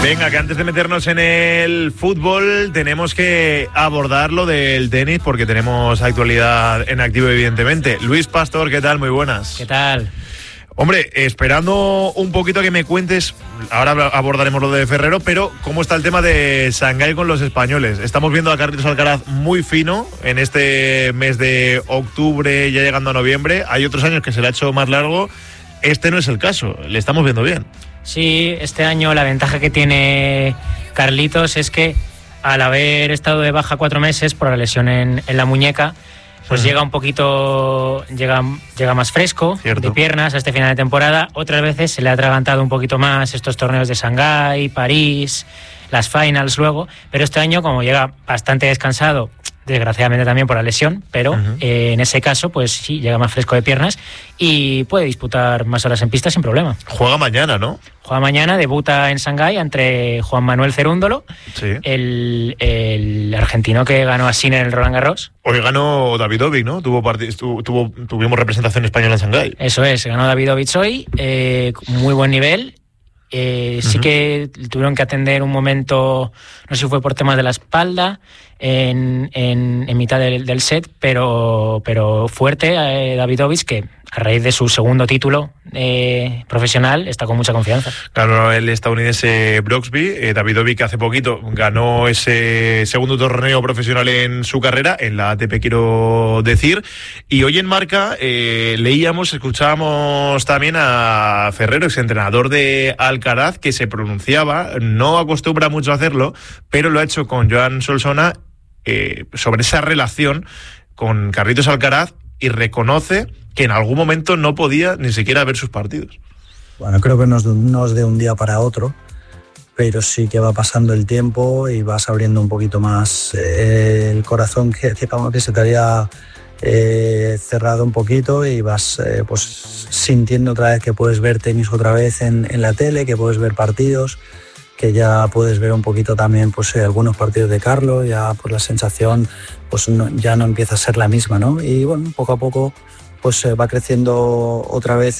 Venga, que antes de meternos en el fútbol tenemos que abordar lo del tenis porque tenemos actualidad en activo, evidentemente. Luis Pastor, ¿qué tal? Muy buenas. ¿Qué tal? Hombre, esperando un poquito que me cuentes, ahora abordaremos lo de Ferrero, pero ¿cómo está el tema de Shanghái con los españoles? Estamos viendo a Carlitos Alcaraz muy fino en este mes de octubre, ya llegando a noviembre. Hay otros años que se le ha hecho más largo. Este no es el caso, le estamos viendo bien. Sí, este año la ventaja que tiene Carlitos es que al haber estado de baja 4 meses por la lesión en la muñeca, pues llega un poquito, llega más fresco. Cierto. De piernas a este final de temporada. Otras veces se le ha atragantado un poquito más estos torneos de Shanghái, París, las finals luego, pero este año como llega bastante descansado, desgraciadamente también por la lesión, pero en ese caso pues sí, llega más fresco de piernas y puede disputar más horas en pista sin problema. Juega mañana, ¿no? Juega mañana, debuta en Shanghái entre Juan Manuel Cerúndolo, sí, el argentino que ganó a Sinner en el Roland Garros. Hoy ganó Davidovich, ¿no? Tuvimos representación española en Shanghái. Eso es, ganó Davidovich hoy, muy buen nivel. Sí que tuvieron que atender un momento, no sé si fue por temas de la espalda, en mitad del set, pero fuerte Davidovich, que a raíz de su segundo título profesional está con mucha confianza. Ganó el estadounidense Brooksby, Davidovich hace poquito ganó ese segundo torneo profesional en su carrera, en la ATP quiero decir, y hoy en Marca escuchábamos también a Ferrero, exentrenador de Alcaraz, que se pronunciaba, no acostumbra mucho a hacerlo, pero lo ha hecho con Joan Solsona sobre esa relación con Carlitos Alcaraz y reconoce que en algún momento no podía ni siquiera ver sus partidos. Bueno, creo que no es de un día para otro, pero sí que va pasando el tiempo y vas abriendo un poquito más el corazón que se te había cerrado un poquito y vas pues sintiendo otra vez que puedes ver tenis otra vez en la tele, que puedes ver partidos, que ya puedes ver un poquito también pues algunos partidos de Carlos, ya pues la sensación pues ya no empieza a ser la misma, ¿no? Y bueno, poco a poco pues va creciendo otra vez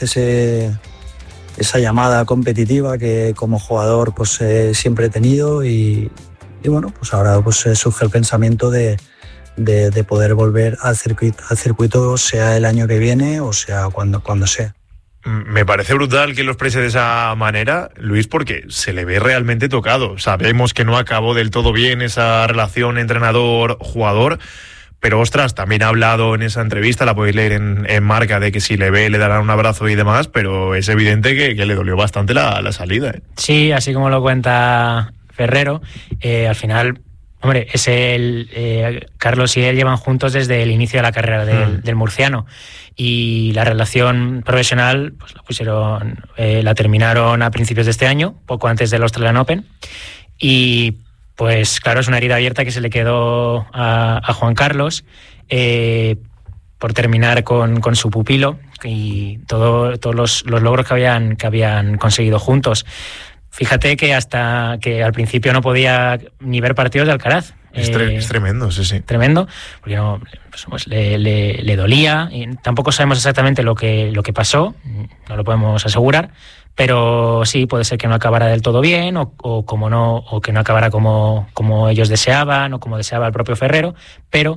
esa llamada competitiva que como jugador pues siempre he tenido y bueno, pues ahora pues surge el pensamiento de poder volver al circuito, sea el año que viene o sea cuando sea. Me parece brutal que lo exprese de esa manera, Luis, porque se le ve realmente tocado. Sabemos que no acabó del todo bien esa relación entrenador-jugador, pero ostras, también ha hablado en esa entrevista, la podéis leer en Marca, de que si le ve le darán un abrazo y demás, pero es evidente que le dolió bastante la salida. Sí, así como lo cuenta Ferrero, al final, hombre, Carlos y él llevan juntos desde el inicio de la carrera del murciano, y la relación profesional pues la terminaron a principios de este año, poco antes del Australian Open, y pues claro, es una herida abierta que se le quedó a Juan Carlos por terminar con su pupilo y todos los logros que habían conseguido juntos. Fíjate que hasta que al principio no podía ni ver partidos de Alcaraz. Es tremendo, sí. Tremendo, porque no, pues le dolía, y tampoco sabemos exactamente lo que pasó, no lo podemos asegurar, pero sí puede ser que no acabara del todo bien o que no acabara como ellos deseaban o como deseaba el propio Ferrero, pero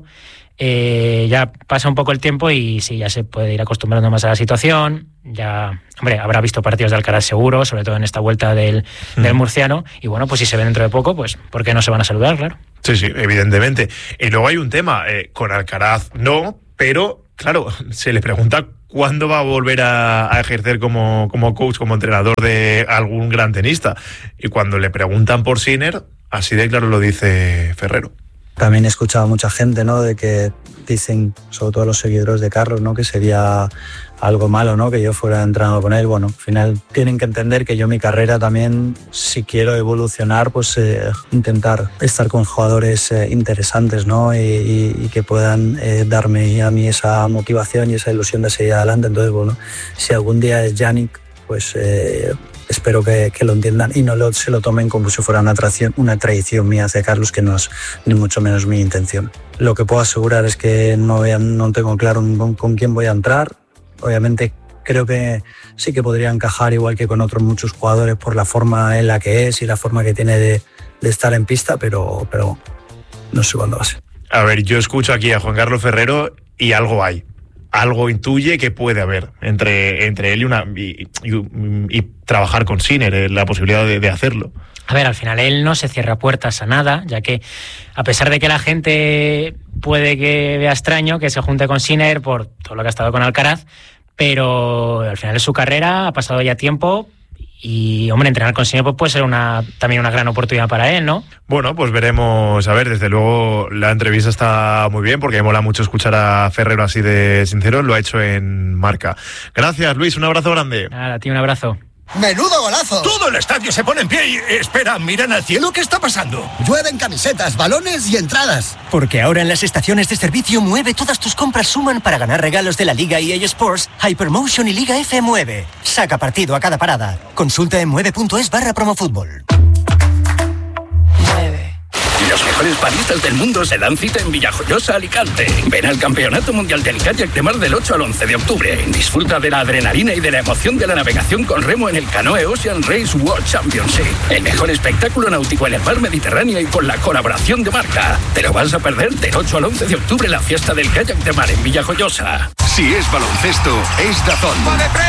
ya pasa un poco el tiempo y sí, ya se puede ir acostumbrando más a la situación. Ya, hombre, habrá visto partidos de Alcaraz seguro, sobre todo en esta vuelta del murciano, y bueno, pues si se ven dentro de poco, pues ¿por qué no se van a saludar? Claro. Sí, evidentemente. Y luego hay un tema, con Alcaraz no, pero claro, se le pregunta cuándo va a volver a ejercer como coach, como entrenador de algún gran tenista, y cuando le preguntan por Sinner, así de claro lo dice Ferrero. También he escuchado a mucha gente, ¿no?, de que dicen, sobre todo los seguidores de Carlos, ¿no?, que sería algo malo, ¿no?, que yo fuera entrenado con él. Bueno, al final tienen que entender que yo mi carrera también, si quiero evolucionar, pues intentar estar con jugadores interesantes, ¿no?, y que puedan darme a mí esa motivación y esa ilusión de seguir adelante. Entonces, bueno, si algún día es Jannik, pues espero que lo entiendan y no se lo tomen como si fuera una traición mía hacia Carlos, que no es ni mucho menos mi intención. Lo que puedo asegurar es que no tengo claro con quién voy a entrar. Obviamente creo que sí que podría encajar igual que con otros muchos jugadores por la forma en la que es y la forma que tiene de estar en pista, pero no sé cuándo va a ser. A ver, yo escucho aquí a Juan Carlos Ferrero y algo hay. Algo intuye que puede haber entre él y trabajar con Sinner, la posibilidad de hacerlo. A ver, al final él no se cierra puertas a nada, ya que a pesar de que la gente puede que vea extraño que se junte con Sinner por todo lo que ha estado con Alcaraz, pero al final es su carrera, ha pasado ya tiempo y, hombre, entrenar con Sinner pues puede ser también una gran oportunidad para él, ¿no? Bueno, pues veremos. A ver, desde luego la entrevista está muy bien porque me mola mucho escuchar a Ferrero así de sincero, lo ha hecho en Marca. Gracias, Luis, un abrazo grande. Nada, a ti un abrazo. ¡Menudo golazo! Todo el estadio se pone en pie y... Espera, miran al cielo, ¿qué está pasando? Llueven camisetas, balones y entradas. Porque ahora en las estaciones de servicio Mueve todas tus compras suman para ganar regalos de la Liga EA Sports, Hypermotion y Liga F Mueve. Saca partido a cada parada. Consulta en mueve.es/promofútbol. Los mejores baristas del mundo se dan cita en Villajoyosa, Alicante. Ven al Campeonato Mundial del Kayak de Mar del 8 al 11 de octubre. Disfruta de la adrenalina y de la emoción de la navegación con remo en el Canoe Ocean Race World Championship. El mejor espectáculo náutico en el mar Mediterráneo y con la colaboración de Marca. Te lo vas a perder del 8 al 11 de octubre la fiesta del Kayak de Mar en Villajoyosa. Si es baloncesto, es DAZN.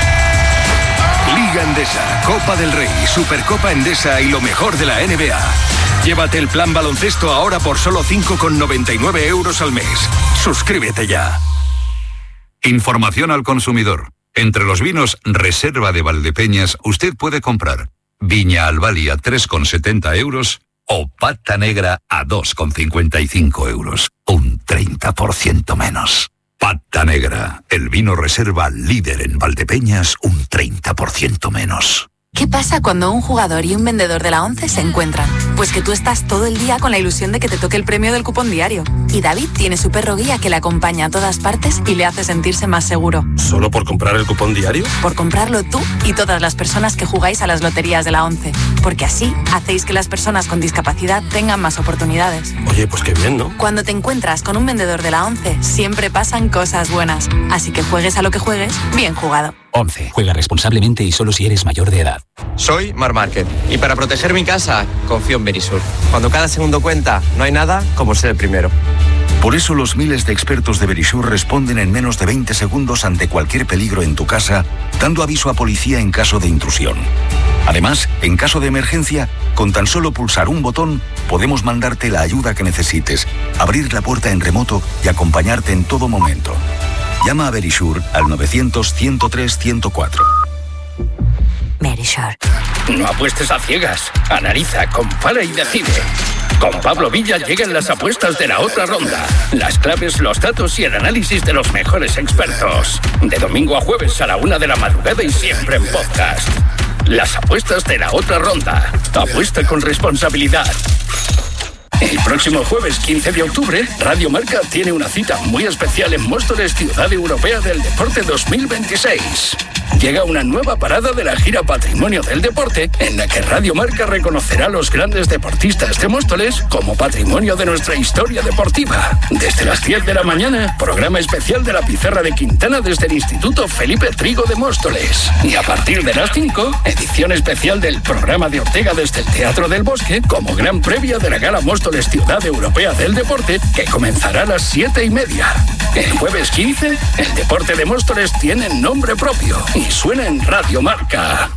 Liga Endesa, Copa del Rey, Supercopa Endesa y lo mejor de la NBA. Llévate el plan baloncesto ahora por solo 5,99 € al mes. Suscríbete ya. Información al consumidor. Entre los vinos Reserva de Valdepeñas usted puede comprar Viña Albalia 3,70 € o Pata Negra a 2,55 €. Un 30% menos. Pata Negra, el vino Reserva líder en Valdepeñas, un 30% menos. ¿Qué pasa cuando un jugador y un vendedor de la ONCE se encuentran? Pues que tú estás todo el día con la ilusión de que te toque el premio del cupón diario. Y David tiene su perro guía que le acompaña a todas partes y le hace sentirse más seguro. ¿Solo por comprar el cupón diario? Por comprarlo tú y todas las personas que jugáis a las loterías de la ONCE. Porque así hacéis que las personas con discapacidad tengan más oportunidades. Oye, pues qué bien, ¿no? Cuando te encuentras con un vendedor de la ONCE, siempre pasan cosas buenas. Así que juegues a lo que juegues, bien jugado. ONCE. Juega responsablemente y solo si eres mayor de edad. Soy Mar Márquez y para proteger mi casa confío en Verisur. Cuando cada segundo cuenta, no hay nada como ser el primero. Por eso los miles de expertos de Verisur responden en menos de 20 segundos ante cualquier peligro en tu casa, dando aviso a policía en caso de intrusión. Además, en caso de emergencia, con tan solo pulsar un botón, podemos mandarte la ayuda que necesites, abrir la puerta en remoto y acompañarte en todo momento. Llama a Verisur al 900-103-104. Verisur. No apuestes a ciegas. Analiza, compara y decide. Con Pablo Villa llegan las apuestas de la otra ronda. Las claves, los datos y el análisis de los mejores expertos. De domingo a jueves a la 1 de la madrugada y siempre en podcast. Las apuestas de la otra ronda. Apuesta con responsabilidad. El próximo jueves 15 de octubre, Radio Marca tiene una cita muy especial en Móstoles, Ciudad Europea del Deporte 2026. Llega una nueva parada de la gira Patrimonio del Deporte, en la que Radio Marca reconocerá a los grandes deportistas de Móstoles como patrimonio de nuestra historia deportiva. Desde las 10 de la mañana, programa especial de la Pizarra de Quintana desde el Instituto Felipe Trigo de Móstoles. Y a partir de las 5, edición especial del programa de Ortega desde el Teatro del Bosque, como gran previa de la Gala Móstoles Ciudad Europea del Deporte, que comenzará a las 7:30. El jueves 15, el deporte de Móstoles tiene nombre propio y suena en Radio Marca.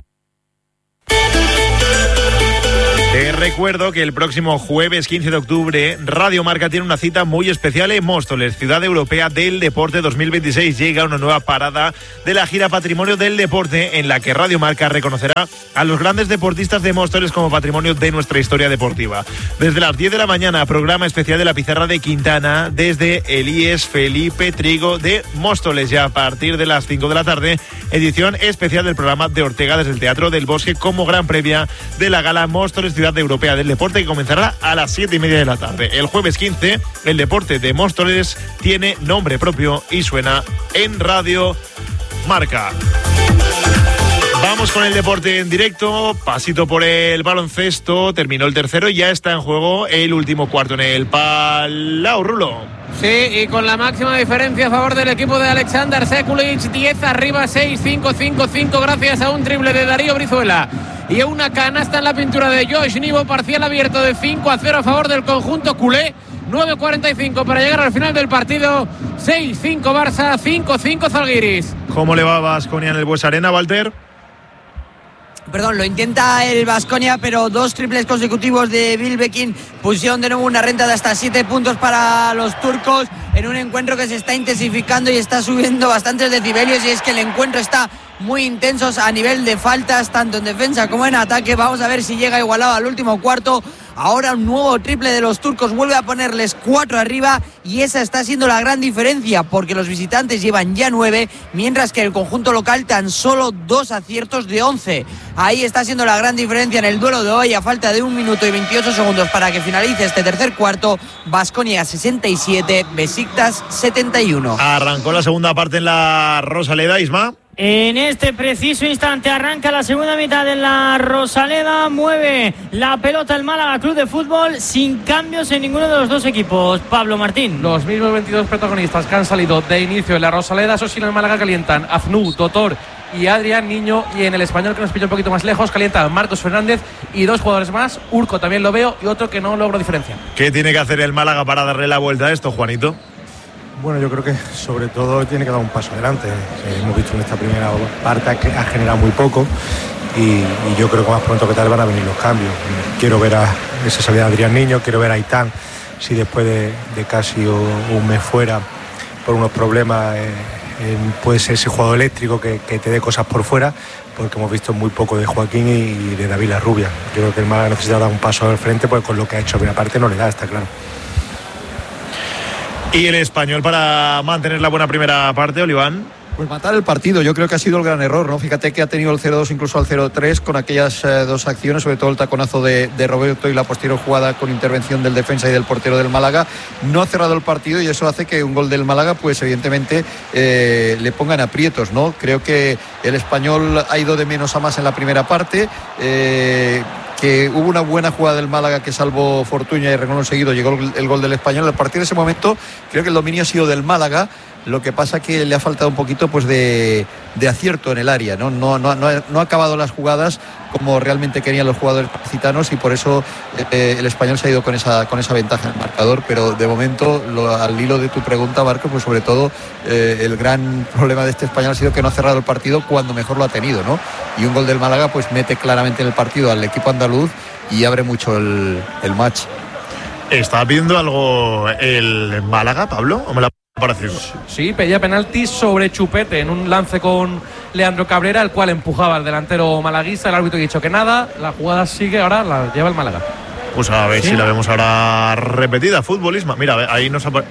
Te recuerdo que el próximo jueves 15 de octubre Radio Marca tiene una cita muy especial en Móstoles, Ciudad Europea del Deporte 2026. Llega una nueva parada de la gira Patrimonio del Deporte, en la que Radio Marca reconocerá a los grandes deportistas de Móstoles como patrimonio de nuestra historia deportiva. Desde las 10 de la mañana, programa especial de la Pizarra de Quintana desde el IES Felipe Trigo de Móstoles. Ya a partir de las 5 de la tarde, edición especial del programa de Ortega desde el Teatro del Bosque, como gran previa de la Gala Móstoles Ciudad Europea del Deporte, que comenzará a las 7:30 de la tarde. El jueves 15, el deporte de Móstoles tiene nombre propio y suena en Radio Marca. Vamos Vamos con el deporte en directo, pasito por el baloncesto, terminó el tercero y ya está en juego el último cuarto en el Palau, Rulo. Sí, y con la máxima diferencia a favor del equipo de Alexander Sekulic, 10 arriba, 6-5-5-5 gracias a un triple de Darío Brizuela y a una canasta en la pintura de Josh Nivo, parcial abierto de 5-0 a favor del conjunto culé. 9:45 para llegar al final del partido. 6-5 Barça, 5-5 Zalgiris. ¿Cómo le va a Baskonia en el Buesa Arena, Walter? Perdón, lo intenta el Baskonia, pero 2 triples consecutivos de Bilbekin pusieron de nuevo una renta de hasta 7 puntos para los turcos en un encuentro que se está intensificando y está subiendo bastantes decibelios, y es que el encuentro está muy intenso a nivel de faltas, tanto en defensa como en ataque. Vamos a ver si llega igualado al último cuarto. Ahora un nuevo triple de los turcos vuelve a ponerles 4 arriba, y esa está siendo la gran diferencia, porque los visitantes llevan ya 9, mientras que el conjunto local tan solo 2 aciertos de 11. Ahí está siendo la gran diferencia en el duelo de hoy, a falta de 1 minuto y 28 segundos para que finalice este tercer cuarto. Baskonia 67, Besiktas 71. Arrancó la segunda parte en la Rosaleda, Isma. En este preciso instante arranca la segunda mitad en la Rosaleda. Mueve la pelota el Málaga Club de Fútbol sin cambios en ninguno de los dos equipos. Pablo Martín. Los mismos 22 protagonistas que han salido de inicio en la Rosaleda. Eso sí, en el Málaga calientan Afnú, Totor y Adrián Niño, y en el Español, que nos pilla un poquito más lejos, calientan Marcos Fernández y 2 jugadores más. Urco también lo veo, y otro que no logro diferenciar. ¿Qué tiene que hacer el Málaga para darle la vuelta a esto, Juanito? Bueno, yo creo que sobre todo tiene que dar un paso adelante. Hemos visto en esta primera parte que ha generado muy poco, y yo creo que más pronto que tarde van a venir los cambios. Quiero ver a esa salida de Adrián Niño, quiero ver a Aitán, si después de casi un mes fuera por unos problemas puede ser ese jugador eléctrico que te dé cosas por fuera, porque hemos visto muy poco de Joaquín y de David Larrubia. Yo creo que el Málaga necesita dar un paso al frente, pues con lo que ha hecho en primera parte no le da, está claro. ¿Y el Español para mantener la buena primera parte, Oliván? Pues matar el partido, yo creo que ha sido el gran error, ¿no? Fíjate que ha tenido el 0-2 incluso al 0-3 con aquellas 2 acciones, sobre todo el taconazo de Roberto y la posterior jugada con intervención del defensa y del portero del Málaga. No ha cerrado el partido, y eso hace que un gol del Málaga, pues evidentemente le pongan aprietos, ¿no? Creo que el Español ha ido de menos a más en la primera parte. Que hubo una buena jugada del Málaga que salvó Fortuña, y renglón seguido llegó el gol del Español. A partir de ese momento creo que el dominio ha sido del Málaga. Lo que pasa que le ha faltado un poquito pues de acierto en el área, ¿no? No ha acabado las jugadas como realmente querían los jugadores gitanos, y por eso el Español se ha ido con esa ventaja en el marcador. Pero de momento, al hilo de tu pregunta, Marco, pues sobre todo el gran problema de este Español ha sido que no ha cerrado el partido cuando mejor lo ha tenido, ¿no? Y un gol del Málaga pues mete claramente en el partido al equipo andaluz y abre mucho el match. ¿Está pidiendo algo el Málaga, Pablo? ¿O me la parecido? Sí, pedía penalti sobre Chupete en un lance con Leandro Cabrera, el cual empujaba al delantero malaguista. El árbitro ha dicho que nada, la jugada sigue, ahora la lleva el Málaga. Pues a ver si la vemos ahora repetida. Futbolismo, mira, ahí nos aparece.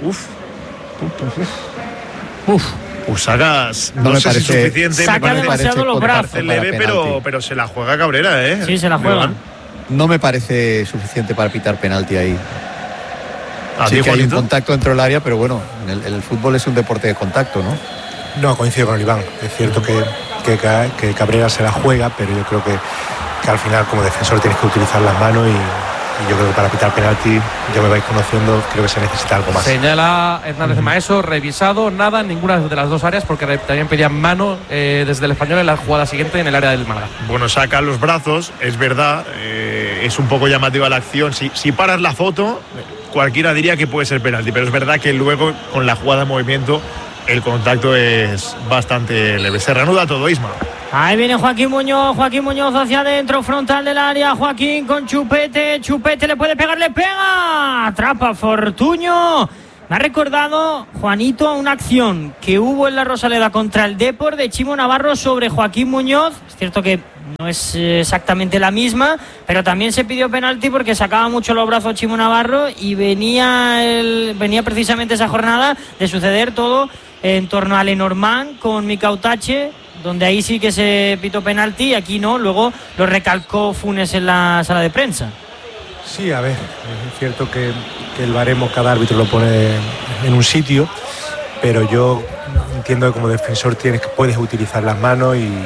Pues sacas, no sé si es suficiente. Saca demasiado los brazos. Leve, pero se la juega Cabrera, ¿eh? Sí, se la juega. No me parece suficiente para pitar penalti ahí. Sí que hay un contacto dentro del área, pero bueno, el fútbol es un deporte de contacto, ¿no? No, coincido con Iván. Es cierto que Cabrera se la juega, pero yo creo que al final como defensor tienes que utilizar las manos, y yo creo que para pitar penalti, ya me vais conociendo, creo que se necesita algo más. Señala Hernández Maeso, revisado, nada en ninguna de las dos áreas, porque también pedían mano desde el Español en la jugada siguiente en el área del Málaga. Bueno, saca los brazos, es verdad, es un poco llamativa la acción. Si paras la foto, cualquiera diría que puede ser penalti, pero es verdad que luego con la jugada en movimiento el contacto es bastante leve. Se reanuda todo, Isma. Ahí viene Joaquín Muñoz hacia adentro, frontal del área. Joaquín con Chupete le puede pegar, le pega, atrapa Fortuño. Me ha recordado, Juanito, a una acción que hubo en la Rosaleda contra el Depor de Chimo Navarro sobre Joaquín Muñoz. Es cierto que no es exactamente la misma, pero también se pidió penalti porque sacaba mucho los brazos Chimo Navarro, y venía precisamente esa jornada de suceder todo en torno a Lenormand con Micautache, donde ahí sí que se pitó penalti, y aquí no. Luego lo recalcó Funes en la sala de prensa. Sí, a ver, es cierto que el baremo cada árbitro lo pone en un sitio, pero yo entiendo que como defensor puedes utilizar las manos, y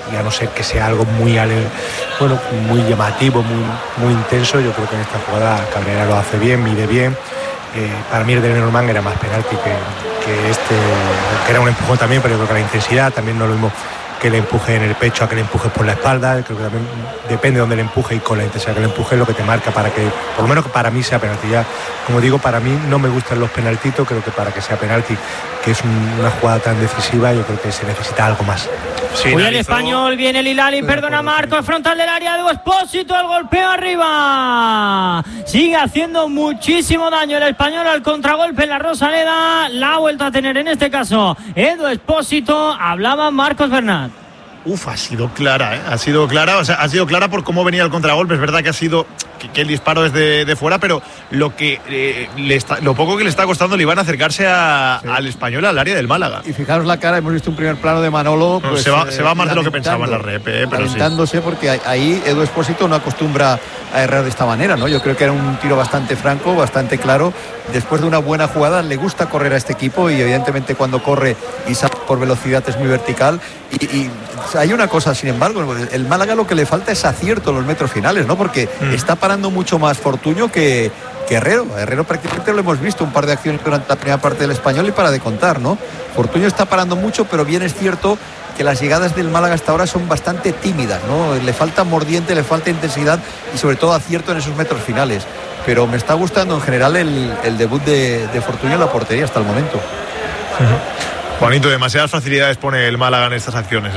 y a no ser que sea algo muy llamativo, muy intenso, yo creo que en esta jugada Cabrera lo hace bien, mide bien. Para mí el de Lenormand era más penalti que este, que era un empujón también, pero yo creo que la intensidad también no es lo mismo que le empuje en el pecho a que le empuje por la espalda. Creo que también depende de dónde le empuje y con la intensidad que le empuje es lo que te marca para que, por lo menos para mí, sea penalti. Ya, como digo, para mí no me gustan los penaltitos, creo que para que sea penalti, que es una jugada tan decisiva, yo creo que se necesita algo más. Sí, el Español, viene el Hilali, perdona Marcos, frontal del área de Expósito, el golpeo arriba. Sigue haciendo muchísimo daño el Español al contragolpe en la Rosaleda. La ha vuelto a tener en este caso Edu Expósito. Hablaba Marcos Bernat. Ha sido clara, ha sido clara, o sea, ha sido clara por cómo venía el contragolpe. Es verdad que ha sido que el disparo es de fuera, pero lo poco que le está costando le iban a acercarse al Español, al área del Málaga. Y fijaros la cara, hemos visto un primer plano de Manolo. Pues, se va más de lo que pensaba en la rep, pero lamentándose, porque ahí Edu Expósito no acostumbra a errar de esta manera, ¿no? Yo creo que era un tiro bastante franco, bastante claro. Después de una buena jugada, le gusta correr a este equipo y evidentemente cuando corre y sale por velocidad es muy vertical. Y hay una cosa, sin embargo, el Málaga lo que le falta es acierto en los metros finales, ¿no? Porque está parando mucho más Fortuño que Herrero. Herrero prácticamente lo hemos visto un par de acciones durante la primera parte del Español y para de contar, ¿no? Fortuño está parando mucho, pero bien es cierto que las llegadas del Málaga hasta ahora son bastante tímidas, ¿no? Le falta mordiente, le falta intensidad y sobre todo acierto en esos metros finales. Pero me está gustando en general el debut de Fortuño en la portería hasta el momento. Juanito, demasiadas facilidades pone el Málaga en estas acciones,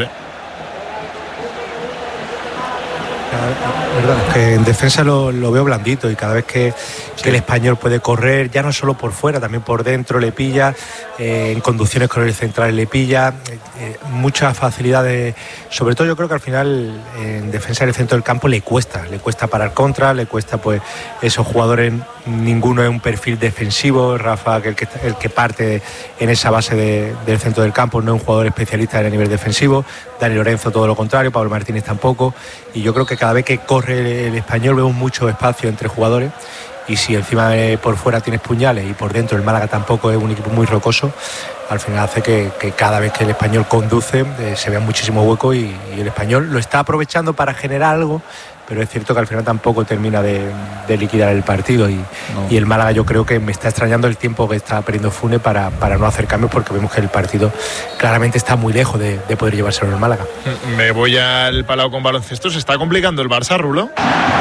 Verdad, que en defensa lo veo blandito y cada vez que el Español puede correr, ya no solo por fuera, también por dentro le pilla, en conducciones con el central le pilla, muchas facilidades. Sobre todo yo creo que al final en defensa del centro del campo le cuesta parar contra, le cuesta, pues esos jugadores, ninguno es un perfil defensivo. Rafa, el que parte en esa base del centro del campo, no es un jugador especialista en el nivel defensivo. Dani Lorenzo todo lo contrario, Pablo Martínez tampoco, y yo creo que cada vez que corre el Español vemos mucho espacio entre jugadores, y si encima por fuera tienes puñales y por dentro el Málaga tampoco es un equipo muy rocoso, al final hace que cada vez que el Español conduce se vea muchísimo hueco, y el Español lo está aprovechando para generar algo, pero es cierto que al final tampoco termina de liquidar el partido, y el Málaga, yo creo que me está extrañando el tiempo que está perdiendo Funes para no hacer cambios, porque vemos que el partido claramente está muy lejos de poder llevárselo el Málaga. Me voy al Palau con baloncesto. ¿Se está complicando el Barça, Rulo?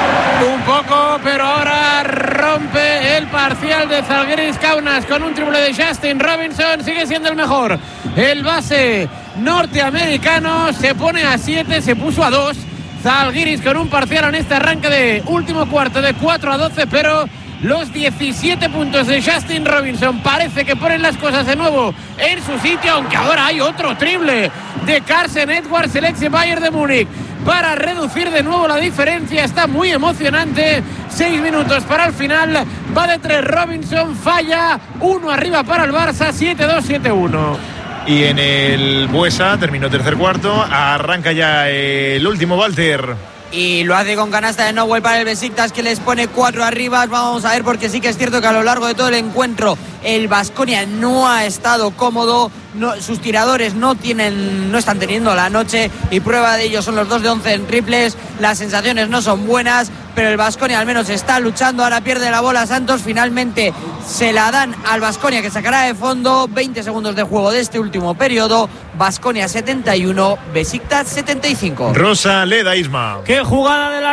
Un poco, pero ahora rompe el parcial de Zalgiris Kaunas con un triple de Justin Robinson. Sigue siendo el mejor. El base norteamericano se pone a 7, se puso a 2. Zalgiris con un parcial en este arranque de último cuarto de 4-12, pero los 17 puntos de Justin Robinson parece que ponen las cosas de nuevo en su sitio, aunque ahora hay otro triple de Carsen Edwards, el ex Bayern de Múnich, para reducir de nuevo la diferencia. Está muy emocionante. 6 minutos para el final. Va de 3 Robinson, falla. 1 arriba para el Barça, 7-2, 7-1. Y en el Buesa terminó tercer cuarto. Arranca ya el último, Walter. Y lo hace con canasta de Nowell para el Besiktas, que les pone 4 arriba. Vamos a ver, porque sí que es cierto que a lo largo de todo el encuentro el Baskonia no ha estado cómodo. Sus tiradores no están teniendo la noche, y prueba de ello son los 2 de 11 en triples. Las sensaciones no son buenas, pero el Baskonia al menos está luchando. Ahora pierde la bola Santos, finalmente se la dan al Baskonia, que sacará de fondo. 20 segundos de juego de este último periodo. Baskonia 71, Besiktas 75. Rosaleda, Isma. ¡Qué jugada de la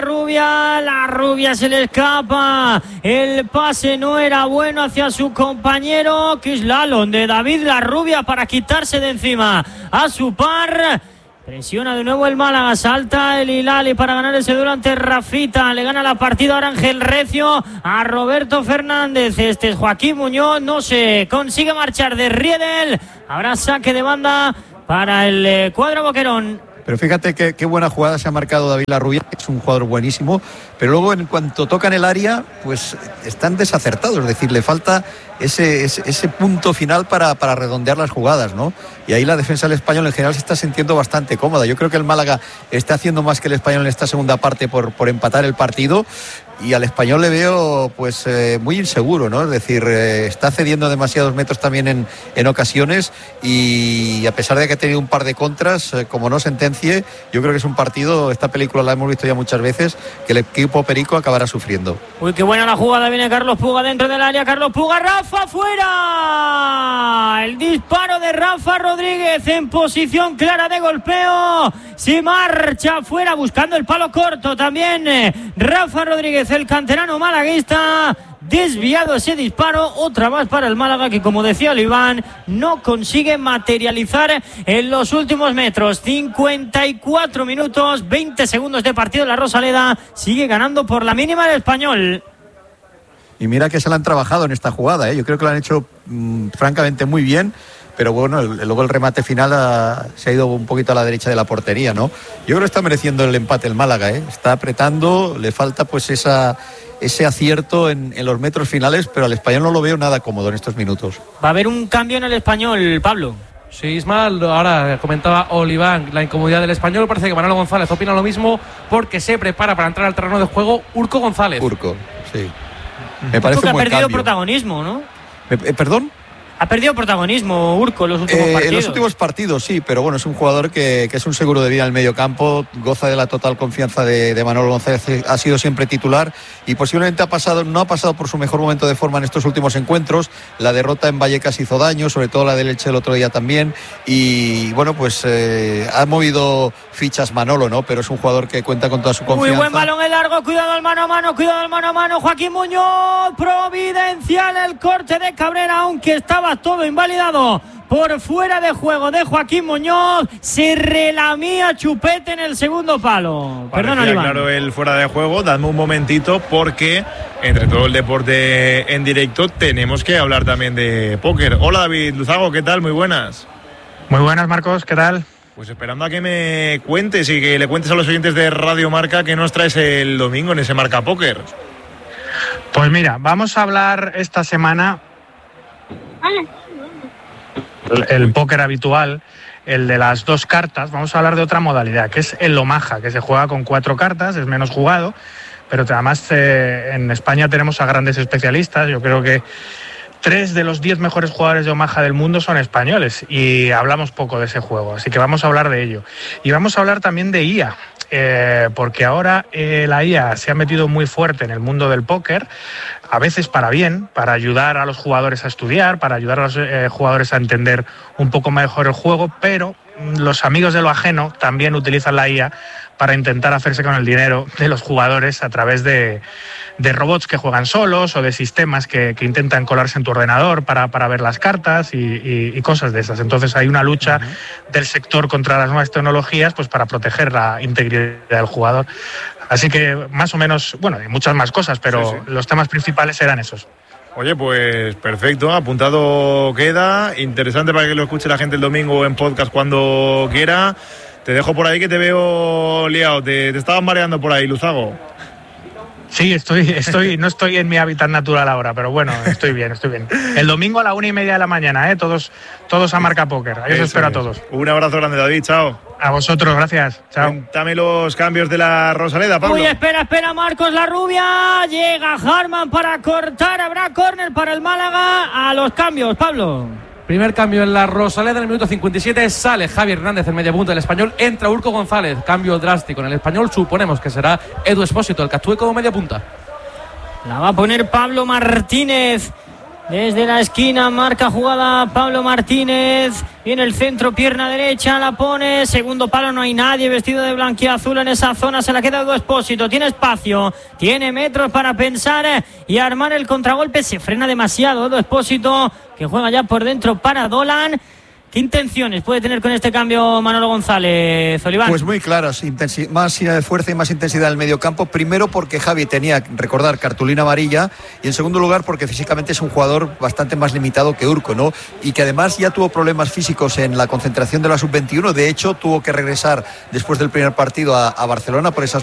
Rubia se le escapa! El pase no era bueno hacia su compañero. ¡Qué slalom de David La Rubia para quitarse de encima a su par! Presiona de nuevo el Málaga, salta el Hilali para ganar ese duelo ante Rafita. Le gana la partida ahora Ángel Recio a Roberto Fernández. Este es Joaquín Muñoz, no se consigue marchar de Riedel. Habrá saque de banda para el cuadro Boquerón. Pero fíjate qué buena jugada se ha marcado David Larrubia, que es un jugador buenísimo, pero luego en cuanto tocan el área, pues están desacertados, es decir, le falta ese punto final para redondear las jugadas, ¿no? Y ahí la defensa del Español en general se está sintiendo bastante cómoda. Yo creo que el Málaga está haciendo más que el Español en esta segunda parte por empatar el partido, y al Español le veo pues muy inseguro, ¿no? Es decir, está cediendo demasiados metros también en ocasiones, y a pesar de que ha tenido un par de contras, como no sentencie, yo creo que es un partido, esta película la hemos visto ya muchas veces, que el equipo perico acabará sufriendo. Uy, qué buena la jugada, viene Carlos Puga dentro del área, Carlos Puga, Rafa fuera, el disparo de Rafa Rodríguez en posición clara de golpeo, se marcha fuera buscando el palo corto también Rafa Rodríguez, el canterano malaguista. Desviado ese disparo, otra más para el Málaga, que como decía el Iván, no consigue materializar en los últimos metros. 54 minutos, 20 segundos de partido. La Rosaleda sigue ganando por la mínima el Español. Y mira que se la han trabajado en esta jugada, yo creo que lo han hecho francamente muy bien, pero bueno, luego el remate final se ha ido un poquito a la derecha de la portería, ¿no? Yo creo que está mereciendo el empate el Málaga, está apretando, le falta pues ese acierto en los metros finales, pero al Español no lo veo nada cómodo en estos minutos. Va a haber un cambio en el Español, Pablo. Sí, Ismael, ahora comentaba Oliván la incomodidad del Español. Parece que Manolo González opina lo mismo, porque se prepara para entrar al terreno de juego Urco González. Urco, sí. Me parece un buen cambio. Ha perdido protagonismo, ¿no? ¿Perdón? Ha perdido protagonismo Urco en los últimos partidos. En los últimos partidos, sí, pero bueno, es un jugador que es un seguro de vida en el medio campo, goza de la total confianza de Manolo González, ha sido siempre titular y posiblemente no ha pasado por su mejor momento de forma en estos últimos encuentros. La derrota en Vallecas hizo daño, sobre todo la del Elche el otro día también, y bueno, pues ha movido fichas Manolo, ¿no? Pero es un jugador que cuenta con toda su confianza. Muy buen balón en largo, cuidado al mano a mano, Joaquín Muñoz, providencial el corte de Cabrera, aunque estaba todo invalidado por fuera de juego de Joaquín Muñoz, se relamía Chupete en el segundo palo. Perdona, Iván. Claro, el fuera de juego, dadme un momentito, porque entre todo el deporte en directo tenemos que hablar también de póker. Hola David Luzago, ¿qué tal? Muy buenas. Muy buenas, Marcos, ¿qué tal? Pues esperando a que me cuentes y que le cuentes a los oyentes de Radio Marca qué nos traes el domingo en ese Marca Póker. Pues mira, vamos a hablar esta semana el póker habitual, el de las 2 cartas. Vamos a hablar de otra modalidad, que es el Omaha, que se juega con 4 cartas, es menos jugado, pero además en España tenemos a grandes especialistas. Yo creo que 3 de los 10 mejores jugadores de Omaha del mundo son españoles y hablamos poco de ese juego, así que vamos a hablar de ello. Y vamos a hablar también de IA, porque ahora la IA se ha metido muy fuerte en el mundo del póker, a veces para bien, para ayudar a los jugadores a estudiar, para ayudar a los jugadores a entender un poco mejor el juego, pero los amigos de lo ajeno también utilizan la IA para intentar hacerse con el dinero de los jugadores a través de robots que juegan solos o de sistemas que intentan colarse en tu ordenador para ver las cartas y cosas de esas. Entonces hay una lucha del sector contra las nuevas tecnologías, pues para proteger la integridad del jugador. Así que más o menos, bueno, hay muchas más cosas, pero sí. Los temas principales eran esos. Oye, pues perfecto, apuntado queda, interesante para que lo escuche la gente el domingo en podcast cuando quiera. Te dejo por ahí que te veo liado, te estabas mareando por ahí, Luzago. Sí, no estoy en mi hábitat natural ahora, pero bueno, estoy bien. El domingo a la 1:30 de la mañana, todos a Marca Póker. Ahí os espero a todos. Un abrazo grande, David, chao. A vosotros, gracias. Chao. Cuéntame los cambios de la Rosaleda, Pablo. Uy, espera, Marcos, la rubia. Llega Harman para cortar, habrá córner para el Málaga. A los cambios, Pablo. Primer cambio en la Rosaleda en el minuto 57. Sale Javi Hernández en media punta del Español. Entra Urco González. Cambio drástico en el Español. Suponemos que será Edu Espósito el que actúe como media punta. La va a poner Pablo Martínez. Desde la esquina marca jugada Pablo Martínez. Viene el centro, pierna derecha, la pone. Segundo palo, no hay nadie vestido de blanquiazul en esa zona. Se la queda Edu Espósito. Tiene espacio, tiene metros para pensar y armar el contragolpe. Se frena demasiado Edu Espósito, que juega ya por dentro para Dolan. ¿Qué intenciones puede tener con este cambio Manolo González, Oliván? Pues muy claras, más fuerza y más intensidad en el medio campo. Primero porque Javi tenía, recordar, cartulina amarilla, y en segundo lugar porque físicamente es un jugador bastante más limitado que Urco, ¿no? Y que además ya tuvo problemas físicos en la concentración de la sub-21. De hecho, tuvo que regresar después del primer partido a Barcelona por esas